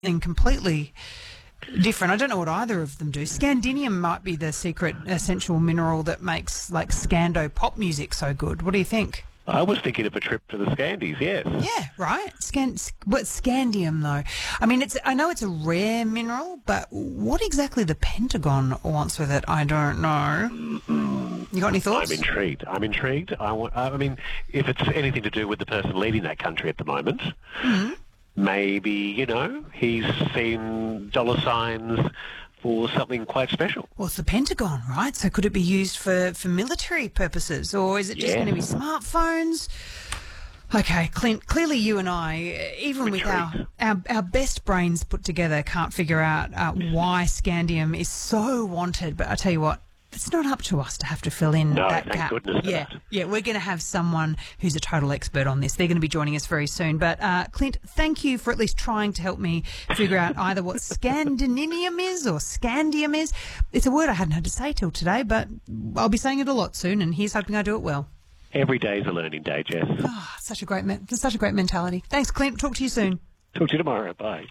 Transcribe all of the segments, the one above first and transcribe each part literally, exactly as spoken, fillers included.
completely different. I don't know what either of them do. Scandinium might be the secret essential mineral that makes like Scando pop music so good. What do you think? I was thinking of a trip to the Scandies, yes. Yeah, right. Scan, what's scandium, though? I mean, it's. I know it's a rare mineral, but what exactly the Pentagon wants with it, I don't know. Mm-mm. You got any thoughts? I'm intrigued. I'm intrigued. I want. I mean, if it's anything to do with the person leading that country at the moment, mm-hmm. maybe, you know, he's seen dollar signs for something quite special. Well, it's the Pentagon, right? So could it be used for, for military purposes, or is it just yeah. going to be smartphones? Okay, Clint, clearly you and I, even with our, our our best brains put together, can't figure out uh, why scandium is so wanted. But I tell you what, it's not up to us to have to fill in no, that thank gap. Goodness yeah, for that. yeah, we're going to have someone who's a total expert on this. They're going to be joining us very soon. But uh, Clint, thank you for at least trying to help me figure out either what scandinium is or scandium is. It's a word I hadn't had to say till today, but I'll be saying it a lot soon, and here's hoping I do it well. Every day is a learning day, Jess. Oh, such a great, me- such a great mentality. Thanks, Clint. Talk to you soon. Talk to you tomorrow. Bye.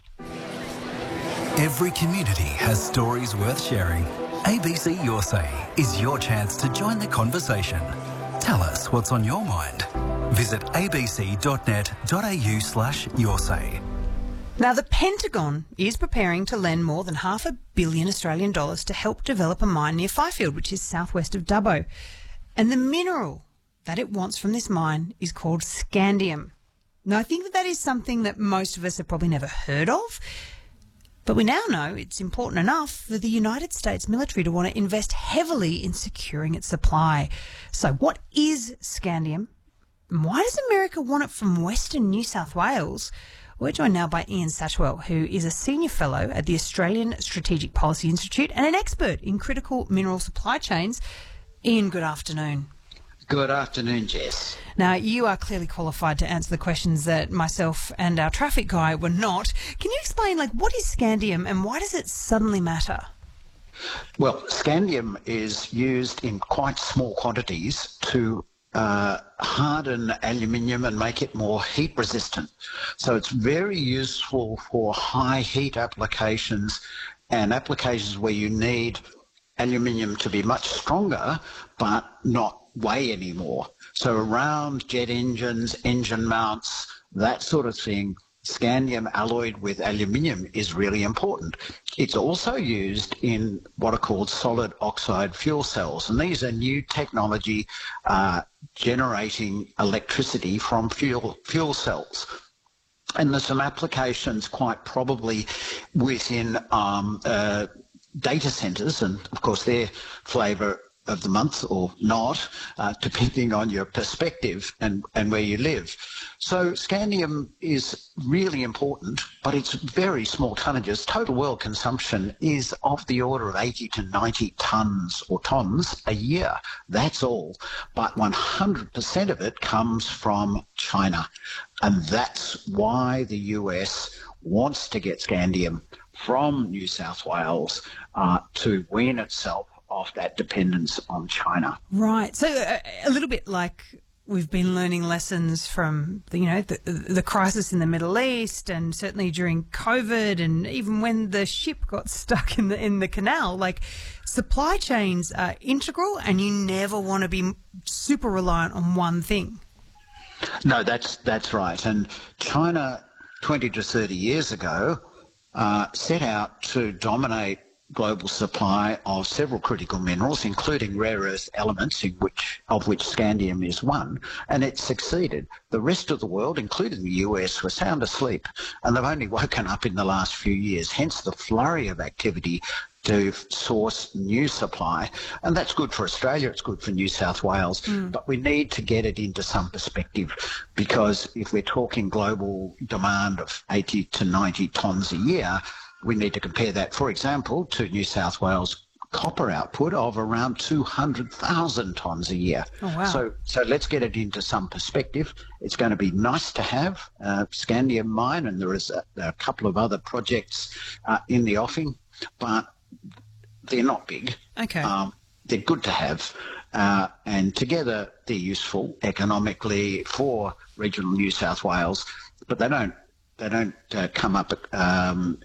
Every community has stories worth sharing. A B C Your Say is your chance to join the conversation. Tell us what's on your mind. Visit abc.net.au slash your say. Now, the Pentagon is preparing to lend more than half a billion Australian dollars to help develop a mine near Fifield, which is southwest of Dubbo. And the mineral that it wants from this mine is called scandium. Now, I think that that is something that most of us have probably never heard of. But we now know it's important enough for the United States military to want to invest heavily in securing its supply. So what is scandium? And why does America want it from Western New South Wales? We're joined now by Ian Satchwell, who is a senior fellow at the Australian Strategic Policy Institute and an expert in critical mineral supply chains. Ian, good afternoon. Good afternoon, Jess. Now, you are clearly qualified to answer the questions that myself and our traffic guy were not. Can you explain, like, what is scandium and why does it suddenly matter? Well, scandium is used in quite small quantities to uh, harden aluminium and make it more heat resistant. So it's very useful for high heat applications and applications where you need aluminium to be much stronger but not weigh anymore. So around jet engines, engine mounts, that sort of thing, scandium alloyed with aluminium is really important. It's also used in what are called solid oxide fuel cells, and these are new technology uh, generating electricity from fuel fuel cells. And there's some applications quite probably within um, uh, data centres, and of course their flavour of the month or not, uh, depending on your perspective and, and where you live. So scandium is really important, but it's very small tonnages. Total world consumption is of the order of eighty to ninety tonnes or tons a year. That's all. But one hundred percent of it comes from China. And that's why the U S wants to get scandium from New South Wales uh, to wean itself off that dependence on China. Right. So uh, a little bit like we've been learning lessons from, the, you know, the, the crisis in the Middle East, and certainly during COVID, and even when the ship got stuck in the in the canal. Like, supply chains are integral, and you never want to be super reliant on one thing. No, that's that's right. And China, twenty to thirty years ago, uh, set out to dominate global supply of several critical minerals, including rare earth elements, in which of which scandium is one, and it succeeded. The rest of the world, including the U S, were sound asleep, and they've only woken up in the last few years, hence the flurry of activity to source new supply. And that's good for Australia, it's good for New South Wales, mm. but we need to get it into some perspective, because if we're talking global demand of eighty to ninety tonnes a year, we need to compare that, for example, to New South Wales copper output of around two hundred thousand tonnes a year. Oh, wow. So so let's get it into some perspective. It's going to be nice to have uh, scandium mine, and there is a, a couple of other projects uh, in the offing, but they're not big. Okay. Um, they're good to have, uh, and together they're useful economically for regional New South Wales, but they don't They don't uh, come up um,